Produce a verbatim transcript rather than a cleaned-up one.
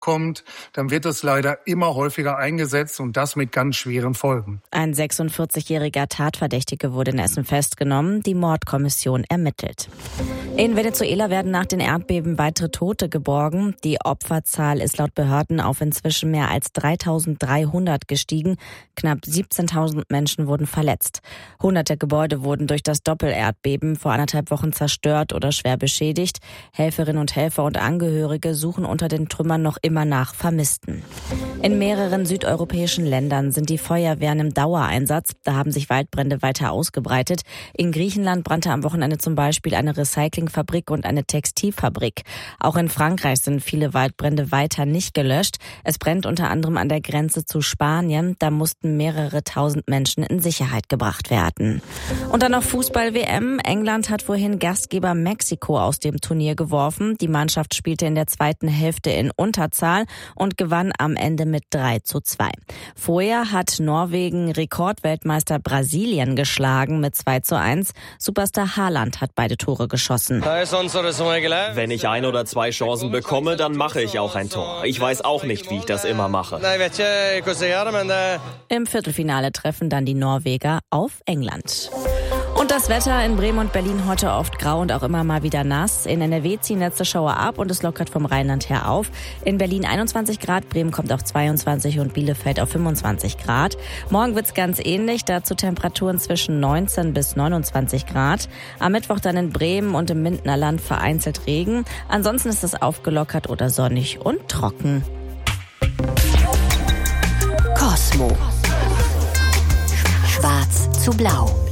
kommt, dann wird es leider immer häufiger eingesetzt und das mit ganz schweren Folgen. Ein sechsundvierzigjähriger Tatverdächtige wurde in Essen festgenommen. Die Mordkommission ermittelt. In Venezuela werden nach den Erdbeben weitere Tote geborgen. Die Opferzahl ist laut Behörden auf inzwischen mehr als dreitausenddreihundert gestiegen. Knapp siebzehntausend Menschen wurden verletzt. Hunderte Gebäude wurden durch das Doppelerdbeben vor anderthalb Wochen zerstört oder schwer beschädigt. Helferinnen und Helfer und Angehörige suchen unter den Trümmern noch immer nach Vermissten. In mehreren südeuropäischen Ländern sind die Feuerwehren im Dauereinsatz. Da haben sich Waldbrände weiter ausgebreitet. In Griechenland brannte am Wochenende zum Beispiel eine Recyclingfabrik und eine Textilfabrik. Auch in Frankreich sind viele Waldbrände weiter nicht gelöscht. Es brennt unter anderem an der Grenze zu Spanien. Da mussten mehrere tausend Menschen in Sicherheit gebracht werden. Und dann noch Fußball-W M. England hat vorhin Gastgeber Mexiko aus dem Turnier geworfen. Die Mannschaft spielte in der zweiten Hälfte in Unterzahl und gewann am Ende mit drei zu zwei. Vorher hat Norwegen Rekordweltmeister Brasilien geschlagen mit zwei zu eins. Superstar Haaland hat beide Tore geschossen. Wenn ich ein oder zwei Chancen bekomme, dann mache ich auch ein Tor. Ich weiß auch nicht, wie ich das immer mache. Im Viertelfinale treffen dann die Norweger auf England. Und das Wetter in Bremen und Berlin heute oft grau und auch immer mal wieder nass. In N R W ziehen letzte Schauer ab und es lockert vom Rheinland her auf. In Berlin einundzwanzig Grad, Bremen kommt auf zweiundzwanzig und Bielefeld auf fünfundzwanzig Grad. Morgen wird's ganz ähnlich, dazu Temperaturen zwischen neunzehn bis neunundzwanzig Grad. Am Mittwoch dann in Bremen und im Mindener Land vereinzelt Regen. Ansonsten ist es aufgelockert oder sonnig und trocken. Kosmo. Schwarz zu blau.